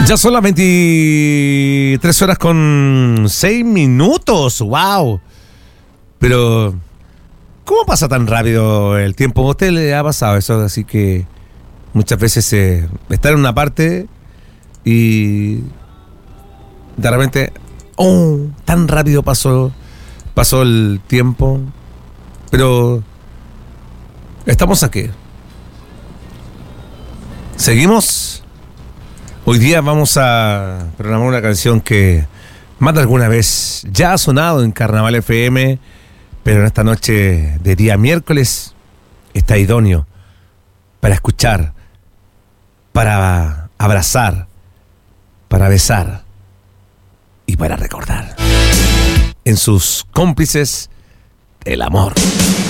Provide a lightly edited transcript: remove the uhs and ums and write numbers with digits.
Ya son las 23 horas con 6 minutos. ¡Wow! Pero, ¿cómo pasa tan rápido el tiempo? ¿A usted le ha pasado eso? Así que muchas veces estar en una parte y de repente, tan rápido pasó el tiempo. Pero estamos aquí. Seguimos. Hoy día vamos a programar una canción que más de alguna vez ya ha sonado en Carnaval FM, pero en esta noche de día miércoles está idóneo para escuchar, para abrazar, para besar y para recordar. En sus cómplices, el amor.